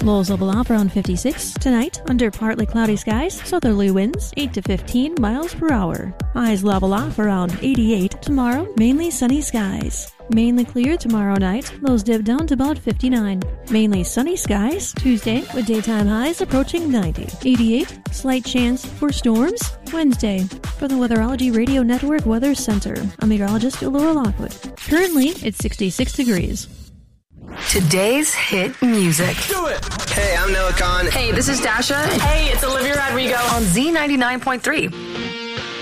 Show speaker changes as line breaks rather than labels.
Lows level off around 56. Tonight, under partly cloudy skies, southerly winds 8 to 15 miles per hour. Highs level off around 88. Tomorrow, mainly sunny skies. Mainly clear tomorrow night. Lows dip down to about 59. Mainly sunny skies Tuesday with daytime highs approaching 90. 88. Slight chance for storms Wednesday. For the Weatherology Radio Network Weather Center, I'm meteorologist Laura Lockwood. Currently, it's 66 degrees.
Today's hit music.
Do it! Hey, I'm Noah Kahn.
Hey, this is Dasha.
Hey, it's Olivia Rodrigo.
On Z99.3.